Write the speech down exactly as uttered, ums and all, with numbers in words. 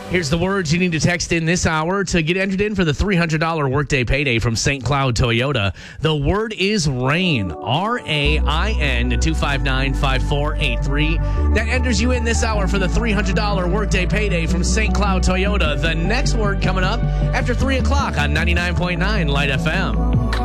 Here's the words you need to text in this hour to get entered in for the three hundred dollars workday payday from Saint Cloud Toyota. The word is rain, R A I N, to two five nine, five four eight three. That enters you in this hour for the three hundred dollars workday payday from Saint Cloud Toyota. The next word coming up after three o'clock on ninety-nine point nine Light F M.